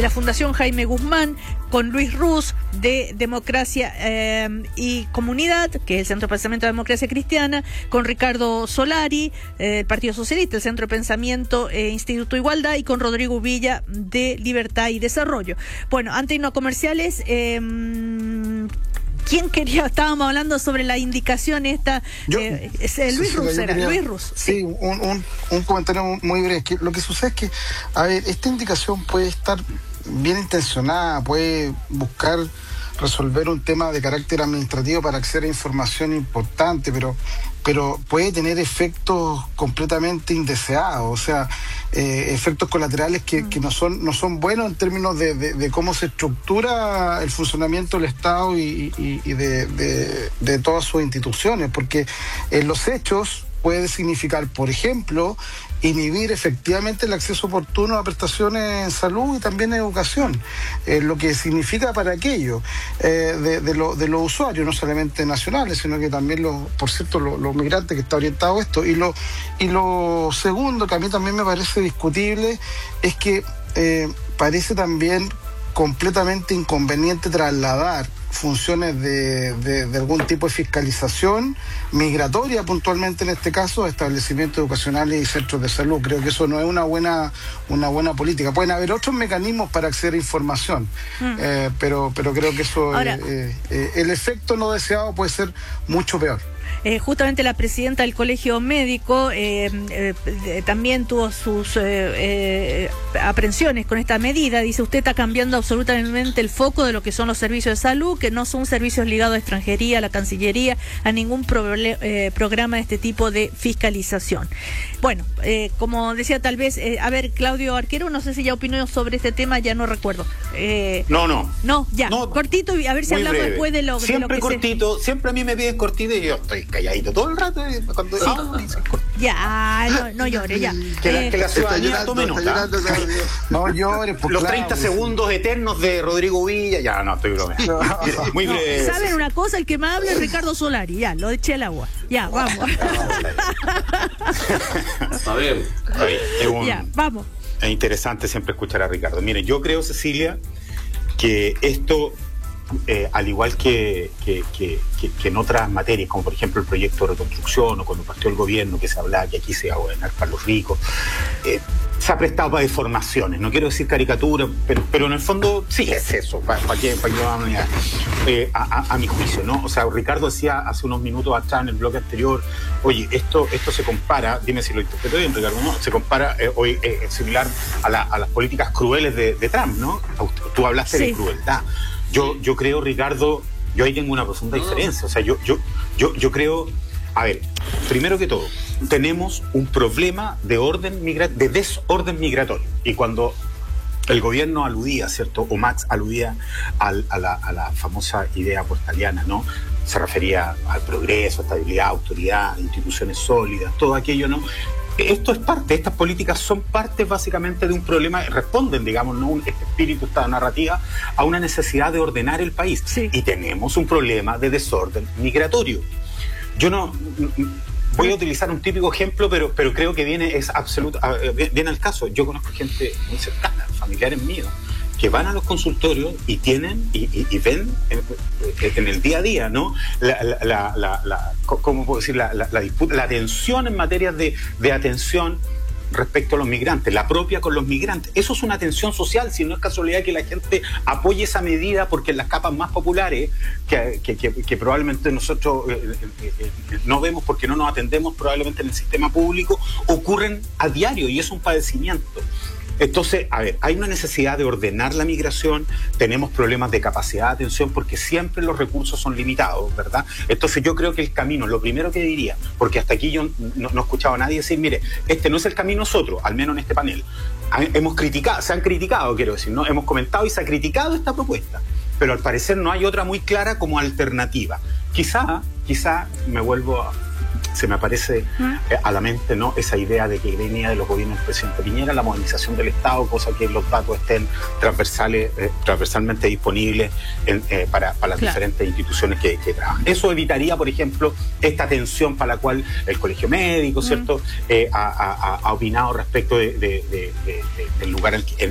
la Fundación Jaime Guzmán, con Luis Ruz de Democracia y Comunidad, que es el Centro de Pensamiento de Democracia Cristiana, con Ricardo Solari, el Partido Socialista, el Centro de Pensamiento Instituto Igualdad, y con Rodrigo Villa de Libertad y Desarrollo. Bueno, antes de irnos a comerciales, ¿quién quería? Estábamos hablando sobre la indicación esta. Luis Ruz era. Luis Ruz. Sí, un comentario muy breve. Que lo que sucede es que, a ver, esta indicación puede estar bien intencionada, puede buscar resolver un tema de carácter administrativo para acceder a información importante, pero puede tener efectos completamente indeseados, o sea, efectos colaterales que no son buenos en términos de cómo se estructura el funcionamiento del Estado y de todas sus instituciones, porque en los hechos puede significar, por ejemplo, inhibir efectivamente el acceso oportuno a prestaciones en salud y también en educación, lo que significa para aquello de los usuarios, no solamente nacionales, sino que también por cierto, los migrantes, que está orientado a esto. Y lo segundo, que a mí también me parece discutible, es que parece también completamente inconveniente trasladar funciones de algún tipo de fiscalización migratoria, puntualmente en este caso, a establecimientos educacionales y centros de salud. Creo que eso no es una buena política. Pueden haber otros mecanismos para acceder a información, pero creo que eso, ahora, el efecto no deseado puede ser mucho peor. Justamente la presidenta del Colegio Médico también tuvo sus aprensiones con esta medida. Dice: usted está cambiando absolutamente el foco de lo que son los servicios de salud, que no son servicios ligados a extranjería, a la Cancillería, a ningún programa de este tipo de fiscalización. Bueno, como decía, tal vez, a ver, Claudio Arquero, no sé si ya opinó sobre este tema, ya no recuerdo. No, ya, cortito, y a ver si hablamos breve. Después de lo siempre que cortito, siempre a mí me piden cortito y yo estoy calladito todo el rato. Cuando no llores, ya. Que la ciudadanía tome nota. No llores. Los 30 segundos eternos de Rodrigo Villa, ya no, estoy bromeando. Muy breve. ¿Saben una cosa? El que más habla es Ricardo Solari, ya, lo eché al agua. Ya, vamos. A ver. Ya, vamos. Es interesante siempre escuchar a Ricardo. Mire, yo creo, Cecilia, que esto, al igual que en otras materias, como por ejemplo el proyecto de reconstrucción, o cuando partió el gobierno, que se hablaba que aquí se iba a gobernar para los ricos, se ha prestado para deformaciones. No quiero decir caricatura, pero en el fondo sí es eso, para que a mi juicio, ¿no? O sea, Ricardo decía hace unos minutos atrás en el bloque anterior, oye, esto se compara, dime si lo interpreto bien, Ricardo, ¿no? Se compara hoy similar a las políticas crueles de Trump, ¿no? Tú hablaste de crueldad. Yo creo, Ricardo, yo ahí tengo una profunda diferencia. O sea, yo creo, a ver, primero que todo, tenemos un problema de desorden migratorio. Y cuando el gobierno aludía, ¿cierto? O Max aludía a la famosa idea portaliana, ¿no? Se refería al progreso, estabilidad, autoridad, instituciones sólidas, todo aquello, ¿no? Esto es parte, estas políticas son parte básicamente de un problema, responden, digamos, ¿no? Este espíritu, esta narrativa, a una necesidad de ordenar el país. Sí. Y tenemos un problema de desorden migratorio. Yo no voy a utilizar un típico ejemplo, pero creo que viene al caso. Yo conozco gente muy cercana, familiares míos, que van a los consultorios y tienen y ven en el día a día, ¿no? ¿Cómo puedo decir? La disputa, la tensión en materia de atención respecto a los migrantes, la propia con los migrantes. Eso es una tensión social, si no es casualidad que la gente apoye esa medida, porque en las capas más populares, que probablemente nosotros no vemos porque no nos atendemos probablemente en el sistema público, ocurren a diario y es un padecimiento. Entonces, a ver, hay una necesidad de ordenar la migración, tenemos problemas de capacidad de atención porque siempre los recursos son limitados, ¿verdad? Entonces yo creo que el camino, lo primero que diría, porque hasta aquí yo no he escuchado a nadie decir, mire, este no es el camino, es otro, al menos en este panel. Se han criticado, quiero decir, ¿no? Hemos comentado y se ha criticado esta propuesta, pero al parecer no hay otra muy clara como alternativa. Quizá se me aparece a la mente, ¿no? Esa idea de que venía de los gobiernos del presidente Piñera, la modernización del Estado, cosa que los datos estén transversalmente disponibles para las diferentes instituciones que trabajan. Eso evitaría, por ejemplo, esta tensión para la cual el Colegio Médico, ¿cierto? Ha opinado respecto del lugar en